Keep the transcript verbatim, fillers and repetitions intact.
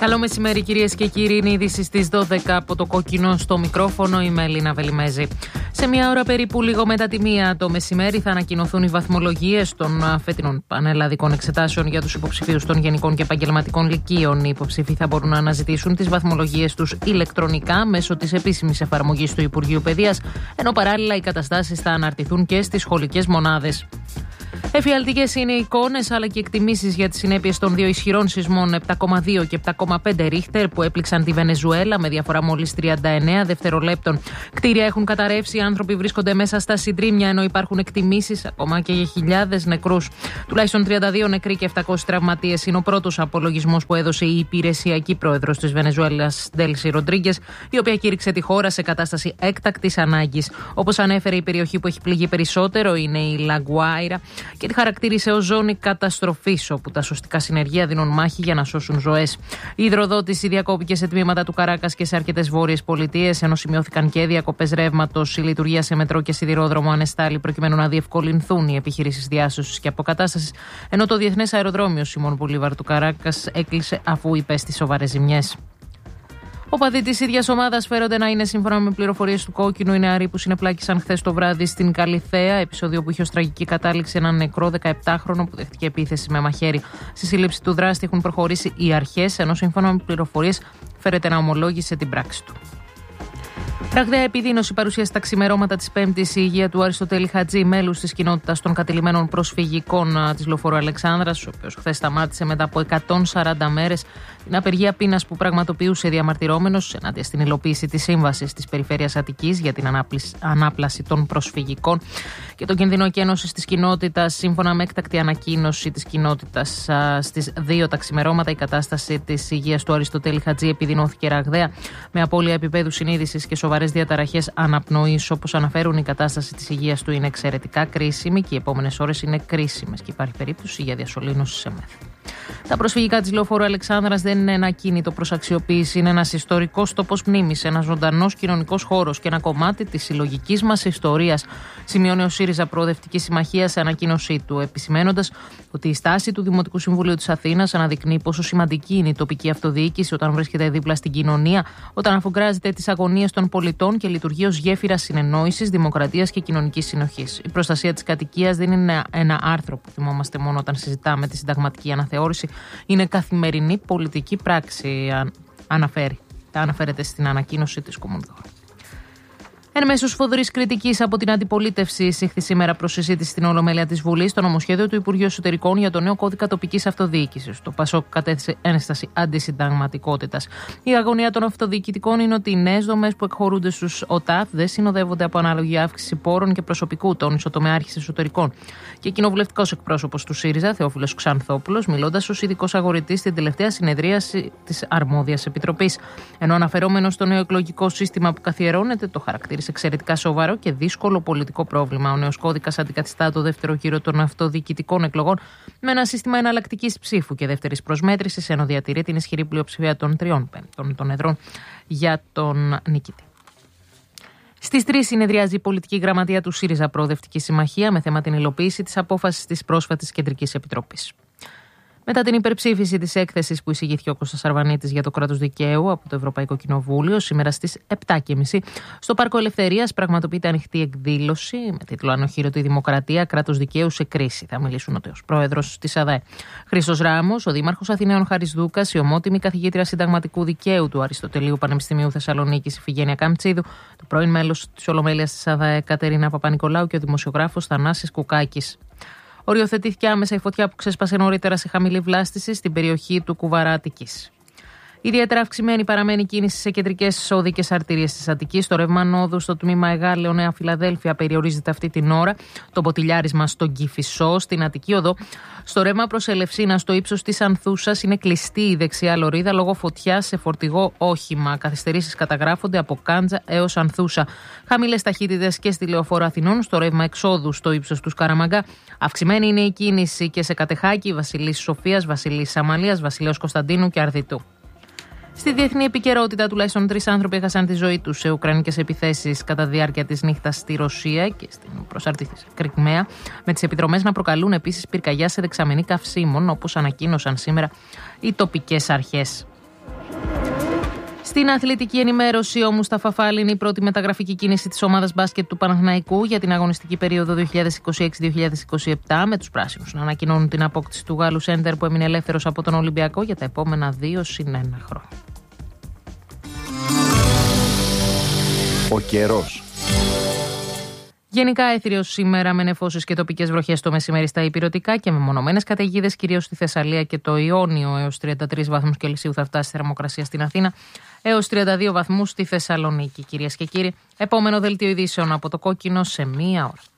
Καλό μεσημέρι, κυρίες και κύριοι. Είναι είδηση στις δώδεκα από το κόκκινο στο μικρόφωνο. Είμαι Ελίνα Βελιμέζη. Σε μια ώρα περίπου, λίγο μετά τη μία το μεσημέρι, θα ανακοινωθούν οι βαθμολογίες των φετινών πανελλαδικών εξετάσεων για τους υποψηφίους των γενικών και επαγγελματικών λυκείων. Οι υποψήφοι θα μπορούν να αναζητήσουν τις βαθμολογίες τους ηλεκτρονικά μέσω της επίσημης εφαρμογής του Υπουργείου Παιδείας, ενώ παράλληλα οι καταστάσεις θα αναρτηθούν και στις σχολικές μονάδες. Εφιαλτικές είναι οι εικόνες αλλά και εκτιμήσεις για τις συνέπειες των δύο ισχυρών σεισμών επτά κόμμα δύο και επτά κόμμα πέντε ρίχτερ που έπληξαν τη Βενεζουέλα με διαφορά μόλις τριάντα εννέα δευτερολέπτων. Κτίρια έχουν καταρρεύσει, οι άνθρωποι βρίσκονται μέσα στα συντρίμμια, ενώ υπάρχουν εκτιμήσεις ακόμα και για χιλιάδες νεκρούς. Τουλάχιστον τριάντα δύο νεκροί και επτακόσιοι τραυματίες είναι ο πρώτος απολογισμός που έδωσε η υπηρεσιακή πρόεδρος της Βενεζουέλας, Ντέλση Ροντρίγκες, η οποία κήρυξε τη χώρα σε κατάσταση έκτακτης ανάγκης. Όπως ανέφερε, η περιοχή που έχει πληγεί περισσότερο είναι η Λαγκουάιρα και τη χαρακτήρισε ως ζώνη καταστροφής, όπου τα σωστικά συνεργεία δίνουν μάχη για να σώσουν ζωές. Η υδροδότηση διακόπηκε σε τμήματα του Καράκας και σε αρκετές βόρειες πολιτείες, ενώ σημειώθηκαν και διακοπές ρεύματος. Η λειτουργία σε μετρό και σιδηρόδρομο ανεστάλλει προκειμένου να διευκολυνθούν οι επιχειρήσεις διάσωσης και αποκατάστασης, ενώ το διεθνές αεροδρόμιο Σιμών Μπολίβαρ του Καράκας έκλεισε αφού υπέστη σοβαρές ζημιές. Οπαδοί της ίδιας ομάδας φέρονται να είναι, σύμφωνα με πληροφορίες του Κόκκινου, οι νεαροί που συνεπλάκησαν χθες το βράδυ στην Καλιθέα, επεισόδιο που είχε ως τραγική κατάληξη έναν νεκρό δεκαεπτάχρονο που δέχτηκε επίθεση με μαχαίρι. Στη σύλληψη του δράστη έχουν προχωρήσει οι αρχές, ενώ σύμφωνα με πληροφορίες φέρεται να ομολόγησε την πράξη του. Ραγδαία επιδείνωση παρουσίασε τα ξημερώματα της Πέμπτης η υγεία του Αριστοτέλη Χατζή, μέλους της κοινότητας των κατηλημμένων προσφυγικών της Λεωφόρου Αλεξάνδρας, ο οποίος χθες σταμάτησε μετά από εκατόν σαράντα μέρες την απεργία πείνας που πραγματοποιούσε διαμαρτυρόμενος ενάντια στην υλοποίηση της σύμβασης της Περιφέρειας Αττικής για την ανάπλαση των προσφυγικών και τον κίνδυνο εκένωσης της κοινότητας. Σύμφωνα με έκτακτη ανακοίνωση της κοινότητας, στις δύο τα ξημερώματα η κατάσταση της υγείας του Αριστοτέλη Χατζή επιδεινώθηκε ραγδαία, με απώλεια επίπεδου συνείδησης και σοβαρές διαταραχές αναπνοής. Όπως αναφέρουν, η κατάσταση της υγείας του είναι εξαιρετικά κρίσιμη και οι επόμενες ώρες είναι κρίσιμες και υπάρχει περίπτωση για διασωλήνωση σε μέθη. Τα προσφυγικά της Λεωφόρου Αλεξάνδρας δεν είναι ένα κίνητο προς αξιοποίηση, είναι ένας ιστορικός τόπος μνήμης, ένας ζωντανός κοινωνικός χώρος και ένα κομμάτι της συλλογικής μας ιστορίας, σημειώνει ο ΣΥΡΙΖΑ Προοδευτική Συμμαχία σε ανακοίνωσή του, επισημένοντας ότι η στάση του Δημοτικού Συμβουλίου της Αθήνας αναδεικνύει πόσο σημαντική είναι η τοπική αυτοδιοίκηση όταν βρίσκεται δίπλα στην κοινωνία, όταν αφουγκράζεται τις αγωνίες των πολιτών και λειτουργεί ως γέφυρα συνεννόησης, δημοκρατίας και κοινωνικής συνοχής. Η προστασία της κατοικίας δεν είναι ένα άρθρο που θυμόμαστε μόνο όταν συζητάμε τη συνταγματική αναθεώρηση. Είναι καθημερινή πολιτική πράξη, αναφέρει. Αναφέρεται στην ανακοίνωση της Κομμουνδόρου. Εν μέσω σφοδρής κριτικής από την αντιπολίτευση, εισήχθη σήμερα προς συζήτηση στην Ολομέλεια της Βουλής το νομοσχέδιο του Υπουργείου Εσωτερικών για το νέο κώδικα τοπικής αυτοδιοίκησης. Το ΠΑΣΟΚ κατέθεσε ένσταση αντισυνταγματικότητας. Η αγωνία των αυτοδιοικητικών είναι ότι οι νέες δομές που εκχωρούνται στους ΟΤΑΦ δεν συνοδεύονται από ανάλογη αύξηση πόρων και προσωπικού, τόνισε ο τομεάρχης εσωτερικών. Και κοινοβουλευτικός εκπρόσωπος του ΣΥΡΙΖΑ, Θεόφιλος Ξανθόπουλος, μιλώντας ως ειδικός αγορητής στην τελευταία συνεδρίαση της Αρμόδιας Επιτροπής. Ενώ αναφερόμενος στο νέο εκλογικό σύστημα που καθιερώνεται, το χαρακτήρισε εξαιρετικά σοβαρό και δύσκολο πολιτικό πρόβλημα. Ο νέος κώδικας αντικαθιστά το δεύτερο γύρο των αυτοδιοικητικών εκλογών με ένα σύστημα εναλλακτικής ψήφου και δεύτερης προσμέτρησης, ενώ διατηρεί την ισχυρή πλειοψηφία των τριών πέμπτων των εδρών για τον νικητή. Στις τρεις συνεδριάζει η πολιτική γραμματεία του ΣΥΡΙΖΑ Προοδευτική Συμμαχία με θέμα την υλοποίηση της απόφασης της πρόσφατης Κεντρικής Επιτροπής. Μετά την υπερψήφιση της έκθεσης που εισηγήθηκε ο Κώστας Αρβανίτης για το κράτος δικαίου από το Ευρωπαϊκό Κοινοβούλιο, σήμερα στις επτά και μισή στο Πάρκο Ελευθερίας πραγματοποιείται ανοιχτή εκδήλωση με τίτλο «Ανοχήρωτη Δημοκρατία, κράτος δικαίου σε κρίση». Θα μιλήσουν ο τέος πρόεδρος της ΑΔΑΕ Χρήστος Ράμος, ο δήμαρχος Αθηναίων Χάρης Δούκας, η ομότιμη καθηγήτρια συνταγματικού δικαίου του Αριστοτελείου Πανεπιστημίου Θεσσαλονίκης Ιφηγένεια Καμτσίδου, το πρώην μέλος της Ολομέλειας της ΑΔΑΕ Κατερίνα Παπα-Νικολάου και ο δημοσιογράφος Θανάσης Κουκάκης. Οριοθετήθηκε άμεσα η φωτιά που ξέσπασε νωρίτερα σε χαμηλή βλάστηση στην περιοχή του Κουβαρά Αττικής. Ιδιαίτερα αυξημένη παραμένει κίνηση σε κεντρικές οδικές αρτηρίες της Αττικής. Το ρεύμα νόδου στο τμήμα Εγάλεο Νέα Φιλαδέλφια περιορίζεται αυτή την ώρα. Το ποτηλιάρισμα στον Κηφισό, στην Αττική Οδό. Στο ρεύμα προς Ελευσίνα, στο ύψος της Ανθούσας, είναι κλειστή η δεξιά λωρίδα λόγω φωτιάς σε φορτηγό όχημα. Καθυστερήσεις καταγράφονται από Κάντζα έως Ανθούσα. Χαμηλές ταχύτητες και στη Λεωφόρο Αθηνών, στο ρεύμα εξόδου στο ύψος του Σκαραμαγκά. Αυξημένη είναι η κίνηση και σε Κατεχάκη, Βασιλής Σοφίας, Βασιλής Αμαλίας, Βασιλέως Κωνσταντίνου και Αρδιτού. Στη διεθνή επικαιρότητα, τουλάχιστον τρεις άνθρωποι έχασαν τη ζωή τους σε ουκρανικές επιθέσεις κατά τη διάρκεια της νύχτας στη Ρωσία και στην προσάρτητη Κριμαία, με τις επιδρομές να προκαλούν επίσης πυρκαγιά σε δεξαμενή καυσίμων, όπως ανακοίνωσαν σήμερα οι τοπικές αρχές. Στην αθλητική ενημέρωση, ο Μουσταφά Φάλ είναι η πρώτη μεταγραφική κίνηση της ομάδας μπάσκετ του Παναθηναϊκού για την αγωνιστική περίοδο δύο χιλιάδες είκοσι έξι δύο χιλιάδες είκοσι επτά, με τους πράσινους να ανακοινώνουν την απόκτηση του Γάλλου σέντερ που έμεινε ελεύθερος από τον Ολυμπιακό για τα επόμενα δύο συν ένα χρόνια. Ο καιρός. Γενικά έθριος σήμερα με νεφώσεις και τοπικές βροχές το μεσημέρι στα ηπειρωτικά και με μονομένες καταιγίδες κυρίως στη Θεσσαλία και το Ιόνιο. Έως τριάντα τρεις βαθμούς Κελσίου θα φτάσει η θερμοκρασία στην Αθήνα, έως τριάντα δύο βαθμούς στη Θεσσαλονίκη. Κυρίες και κύριοι, επόμενο δελτίο ειδήσεων από το Κόκκινο σε μία ώρα.